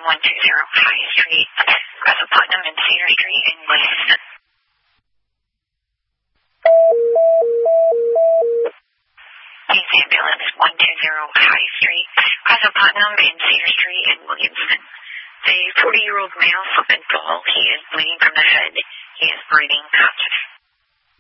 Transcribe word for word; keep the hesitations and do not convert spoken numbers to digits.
one two zero High Street, Grasso Putnam and Cedar Street in Williamston. Police ambulance one two zero High Street, Grasso Putnam and Cedar Street in Williamston. A forty-year-old male slip and fall. He is bleeding from the head. He is breathing conscious.